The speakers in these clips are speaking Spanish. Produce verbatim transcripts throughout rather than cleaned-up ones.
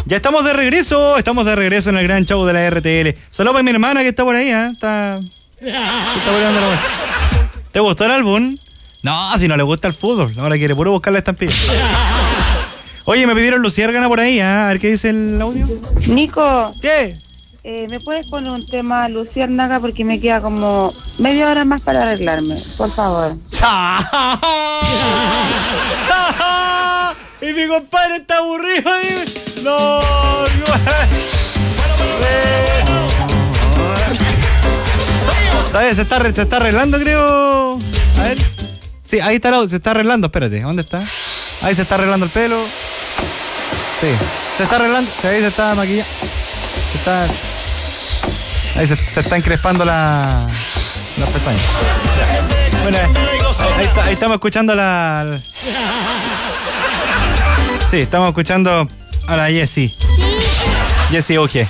Ya estamos de regreso, estamos de regreso en el gran show de la R T L. Saludos a mi hermana que está por ahí, ¿eh? Está... está volando la buena. ¿Te gustó el álbum? No, si no le gusta el fútbol, ahora quiere puro buscar la estampilla. Oye, me pidieron Luciérgana por ahí, ¿eh? A ver qué dice el audio. Nico. ¿Qué? Eh, ¿Me puedes poner un tema Luciérnaga? Porque me queda como media hora más para arreglarme, por favor. Y mi compadre está aburrido ahí. No, no. Se está, se está arreglando, creo. A ver. Sí, ahí está, se está arreglando, espérate. ¿Dónde está? Ahí se está arreglando el pelo. Sí, se está arreglando. Ahí se está maquillando. Se está... Ahí se, se está encrespando la... las pestañas. Bueno, ahí, está, ahí estamos escuchando la... Sí, estamos escuchando a la Jessie. Jessie Oje.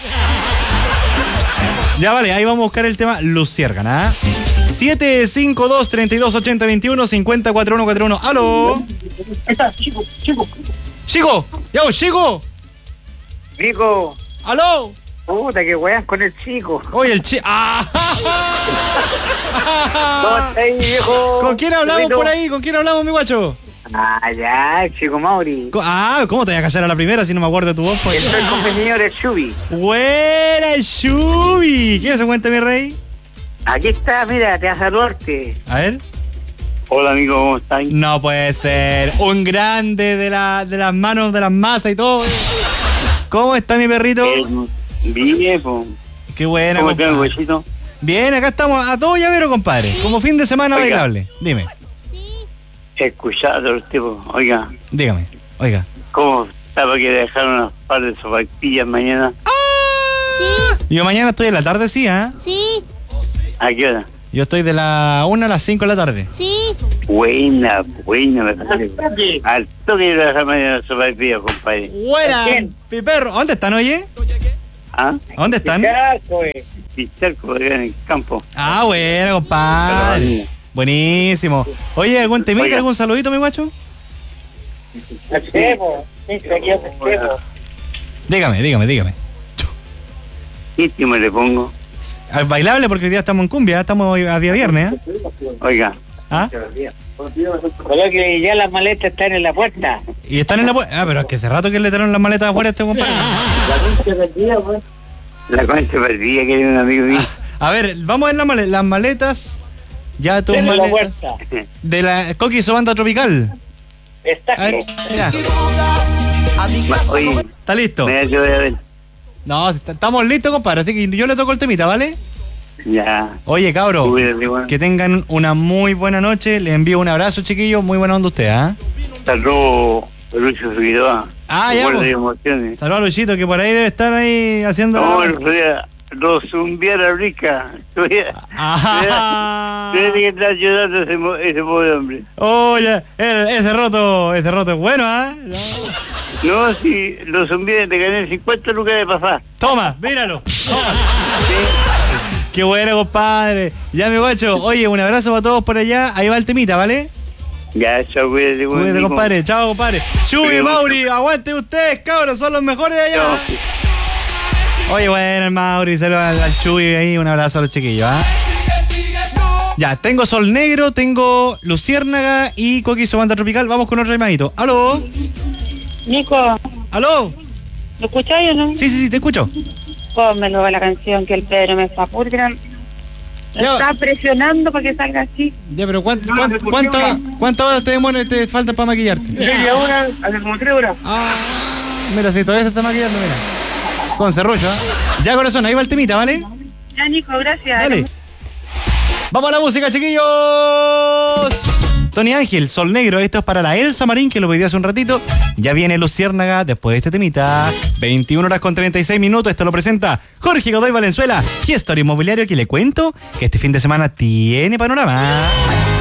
Ya vale, ahí vamos a buscar el tema Luciérgana. siete cinco dos, tres dos, ocho cero dos uno, cinco cuatro uno cuatro uno. ¡Aló! Ahí está, chico, chico. ¡Chico! ¡Yo, chico! Rico. ¡Aló! Puta, que weas con el chico. Oye, el chico. ¡Ah! ¿Cómo está ahí, viejo? ¿Con quién hablamos Rito? por ahí? ¿Con quién hablamos, mi guacho? Ah, ya, el chico Mauri. Ah, ¿cómo te voy a callar a la primera si no me acuerdo de tu voz? Pues? Estoy con mi señor el Shubi. ¡Buena, Shubi! ¿Qué se cuenta, mi rey? Aquí está, mira, te va a saludarte. A ver. Hola, amigo, ¿cómo estás? No puede ser. Un grande de, la, de las manos, de las masas y todo. ¿Cómo está mi perrito? Eh, bien, pues. Qué buena, ¿Cómo está el compadre. huesito? Bien, acá estamos a todo llavero, compadre. Como fin de semana Oiga. bailable. Dime, Escuchado usted, po. Oiga, dígame. Oiga. ¿cómo está para que dejaron unas par de sopaipillas mañana? Yo mañana estoy en la tarde, sí, ¿ah? ¿eh? Sí, ¿A qué hora? Yo estoy de la una a las cinco de la tarde. sí. Buena, buena, me parece. Al toque de dejar mañana sopaipillas, compadre. ¡Buena! ¿Quién? Mi perro. ¿A dónde están, oye? ¿Ah? ¿A dónde están? Picharco, en el campo. Ah, bueno, compadre. Buenísimo. Oye, ¿algún temita, Oiga. algún saludito, mi guacho? Dígame, dígame, dígame. ¿Qué tema le pongo? Al bailable porque hoy día estamos en cumbia, estamos hoy a día viernes, ¿eh? Oiga. ¿Ah? Creo que ya las maletas están en la puerta. Y están en la puerta. Ah, pero es que hace rato que le trajeron las maletas afuera a este compadre. La concha perdida, que era un amigo mío. A ver, vamos a ver las maletas. Las maletas. Ya tus En la maletas. puerta. De la Coqui Banda Tropical. Está A ver, mira, Oye, está listo. me voy a ver. No, est- estamos listos, compadre. Así que yo le toco el temita, ¿vale? Ya. Oye, cabro, Cuídate, bueno. que tengan una muy buena noche. Les envío un abrazo, chiquillos. Muy buena onda usted, ¿ah? Saludos, Lucho Figueroa. Ah, ya, Recuerdo pues. de emociones. Saludos a Luchito, que por ahí debe estar ahí haciendo... No, la- el otro día, los zumbiera rica. Ajá. Tiene que estar ayudando ese, mo- ese pobre hombre. Oye, ese, ese roto, ese roto es bueno, ¿ah? No. No, si los zumbiera te gané cincuenta lucas de pasar. Toma, míralo. Toma. Qué bueno, compadre. Ya, mi guacho. Oye, un abrazo para todos por allá. Ahí va el temita, ¿vale? Ya, chao, cuídate, buen Cuídate, Nico. compadre. Chao, compadre. Chubi, Cuídate. Mauri, aguante ustedes, cabros. Son los mejores de allá. Chao. Oye, bueno, el Mauri, saludos al, al Chubi ahí. Un abrazo a los chiquillos, ¿ah? Ya, tengo Sol Negro, tengo Luciérnaga y Coqui Banda Tropical. Vamos con otro llamadito. ¿Aló? Nico, ¿Aló? ¿lo escucháis o no? Sí, sí, sí, te escucho. Pónmelo la canción que el Pedro me está purgan. Ya. Está presionando para que salga así. Ya, pero ¿cuánto, cuánto, cuánta- ¿cuántas horas te demora, te falta para maquillarte? Media hora, hace como tres horas. Ah, mira, si todavía se está maquillando, mira. Con serrucho, ¿eh? Ya, corazón, ahí va el temita, ¿vale? Ya, Nico, gracias. Dale. Vamos a la música, chiquillos. Tony Ángel, Sol Negro, esto es para la Elsa Marín, que lo pedí hace un ratito. Ya viene Luciérnaga después de este temita. veintiuna horas con treinta y seis minutos, esto lo presenta Jorge Godoy Valenzuela, gestor inmobiliario, que le cuento que este fin de semana tiene panorama.